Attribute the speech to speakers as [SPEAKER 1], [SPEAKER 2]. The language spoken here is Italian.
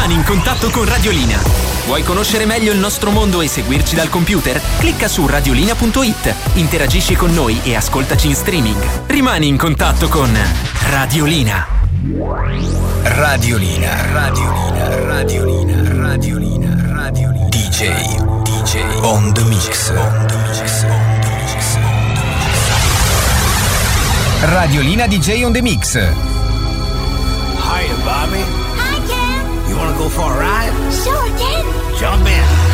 [SPEAKER 1] Rimani in contatto con Radiolina. Vuoi conoscere meglio il nostro mondo e seguirci dal computer? Clicca su radiolina.it, interagisci con noi e ascoltaci in streaming. Rimani in contatto con Radiolina.
[SPEAKER 2] Radiolina, Radiolina, Radiolina, Radiolina, Radiolina. DJ on the mix. Radiolina DJ on the mix.
[SPEAKER 3] Hiya, Bobby.
[SPEAKER 4] Hi, Ken.
[SPEAKER 3] You wanna go for a ride?
[SPEAKER 4] Sure, Ken.
[SPEAKER 3] Jump in.